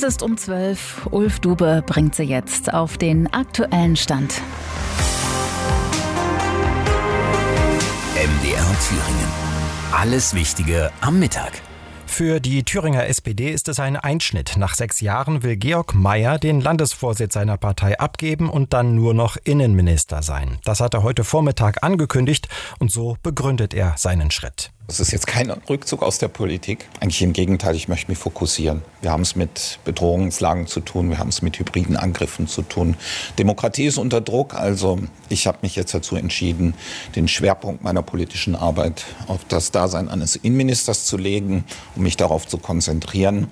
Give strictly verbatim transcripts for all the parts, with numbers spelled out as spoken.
Es ist um zwölf. Ulf Dube bringt sie jetzt auf den aktuellen Stand. M D R Thüringen. Alles Wichtige am Mittag. Für die Thüringer S P D ist es ein Einschnitt. Nach sechs Jahren will Georg Maier den Landesvorsitz seiner Partei abgeben und dann nur noch Innenminister sein. Das hat er heute Vormittag angekündigt und so begründet er seinen Schritt. Es ist jetzt kein Rückzug aus der Politik. Eigentlich im Gegenteil, ich möchte mich fokussieren. Wir haben es mit Bedrohungslagen zu tun, wir haben es mit hybriden Angriffen zu tun. Demokratie ist unter Druck, also ich habe mich jetzt dazu entschieden, den Schwerpunkt meiner politischen Arbeit auf das Dasein eines Innenministers zu legen, um mich darauf zu konzentrieren.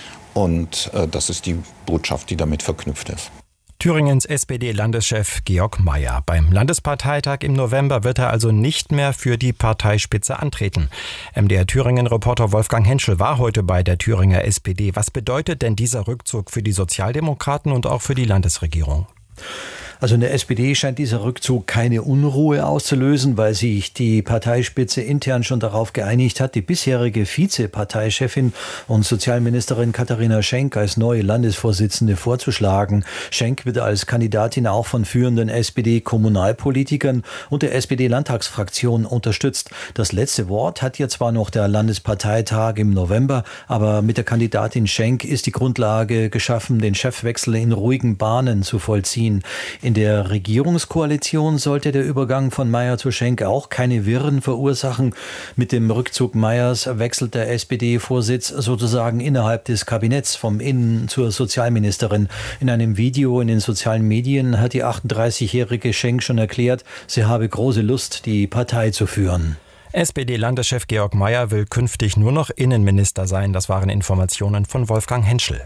Und äh, das ist die Botschaft, die damit verknüpft ist. Thüringens S P D-Landeschef Georg Maier. Beim Landesparteitag im November wird er also nicht mehr für die Parteispitze antreten. M D R Thüringen-Reporter Wolfgang Henschel war heute bei der Thüringer S P D. Was bedeutet denn dieser Rückzug für die Sozialdemokraten und auch für die Landesregierung? Also in der S P D scheint dieser Rückzug keine Unruhe auszulösen, weil sich die Parteispitze intern schon darauf geeinigt hat, die bisherige Vizeparteichefin und Sozialministerin Katharina Schenk als neue Landesvorsitzende vorzuschlagen. Schenk wird als Kandidatin auch von führenden S P D-Kommunalpolitikern und der S P D-Landtagsfraktion unterstützt. Das letzte Wort hat ja zwar noch der Landesparteitag im November, aber mit der Kandidatin Schenk ist die Grundlage geschaffen, den Chefwechsel in ruhigen Bahnen zu vollziehen. In der Regierungskoalition sollte der Übergang von Maier zu Schenk auch keine Wirren verursachen. Mit dem Rückzug Maiers wechselt der S P D-Vorsitz sozusagen innerhalb des Kabinetts vom Innen- zur Sozialministerin. In einem Video in den sozialen Medien hat die achtunddreißigjährige Schenk schon erklärt, sie habe große Lust, die Partei zu führen. S P D-Landeschef Georg Maier will künftig nur noch Innenminister sein. Das waren Informationen von Wolfgang Henschel.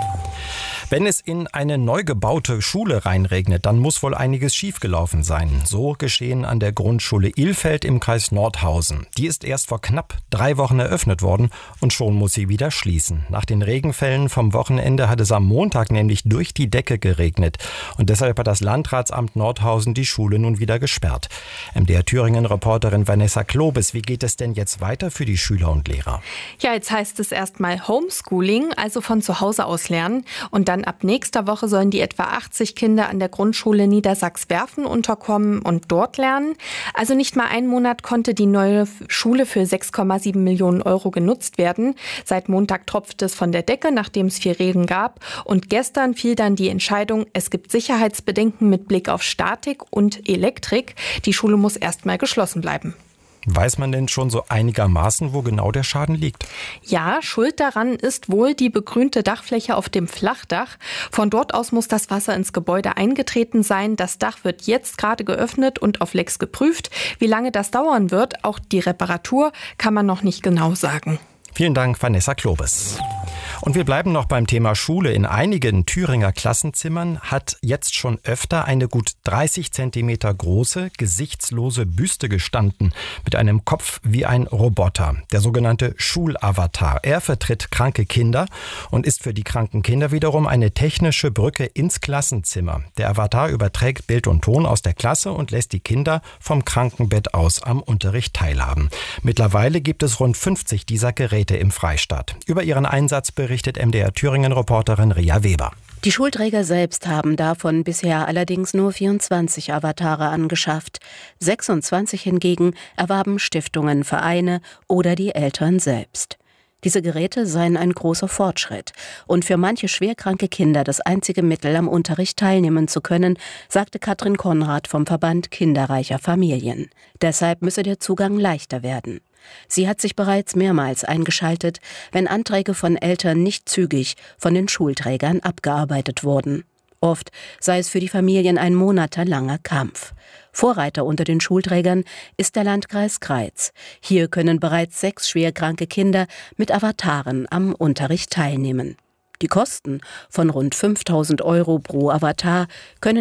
Wenn es in eine neu gebaute Schule reinregnet, dann muss wohl einiges schiefgelaufen sein. So geschehen an der Grundschule Ilfeld im Kreis Nordhausen. Die ist erst vor knapp drei Wochen eröffnet worden und schon muss sie wieder schließen. Nach den Regenfällen vom Wochenende hat es am Montag nämlich durch die Decke geregnet. Und deshalb hat das Landratsamt Nordhausen die Schule nun wieder gesperrt. M D R Thüringen-Reporterin Vanessa Klobes, wie geht es denn jetzt weiter für die Schüler und Lehrer? Ja, jetzt heißt es erstmal Homeschooling, also von zu Hause aus lernen. Und dann ab nächster Woche sollen die etwa achtzig Kinder an der Grundschule Niedersachs-Werfen unterkommen und dort lernen. Also nicht mal einen Monat konnte die neue Schule für sechs Komma sieben Millionen Euro genutzt werden. Seit Montag tropft es von der Decke, nachdem es viel Regen gab. Und gestern fiel dann die Entscheidung, es gibt Sicherheitsbedenken mit Blick auf Statik und Elektrik. Die Schule muss erstmal geschlossen bleiben. Weiß man denn schon so einigermaßen, wo genau der Schaden liegt? Ja, schuld daran ist wohl die begrünte Dachfläche auf dem Flachdach. Von dort aus muss das Wasser ins Gebäude eingetreten sein. Das Dach wird jetzt gerade geöffnet und auf Lecks geprüft. Wie lange das dauern wird, auch die Reparatur, kann man noch nicht genau sagen. Vielen Dank, Vanessa Klobes. Und wir bleiben noch beim Thema Schule. In einigen Thüringer Klassenzimmern hat jetzt schon öfter eine gut dreißig Zentimeter große, gesichtslose Büste gestanden, mit einem Kopf wie ein Roboter, der sogenannte Schulavatar. Er vertritt kranke Kinder und ist für die kranken Kinder wiederum eine technische Brücke ins Klassenzimmer. Der Avatar überträgt Bild und Ton aus der Klasse und lässt die Kinder vom Krankenbett aus am Unterricht teilhaben. Mittlerweile gibt es rund fünfzig dieser Geräte im Freistaat. Über ihren Einsatz berichtet M D R Thüringen-Reporterin Ria Weber. Die Schulträger selbst haben davon bisher allerdings nur vierundzwanzig Avatare angeschafft. sechsundzwanzig hingegen erwarben Stiftungen, Vereine oder die Eltern selbst. Diese Geräte seien ein großer Fortschritt und für manche schwerkranke Kinder das einzige Mittel, am Unterricht teilnehmen zu können, sagte Katrin Konrad vom Verband Kinderreicher Familien. Deshalb müsse der Zugang leichter werden. Sie hat sich bereits mehrmals eingeschaltet, wenn Anträge von Eltern nicht zügig von den Schulträgern abgearbeitet wurden. Oft sei es für die Familien ein monatelanger Kampf. Vorreiter unter den Schulträgern ist der Landkreis Kreiz. Hier können bereits sechs schwerkranke Kinder mit Avataren am Unterricht teilnehmen. Die Kosten von rund fünftausend Euro pro Avatar können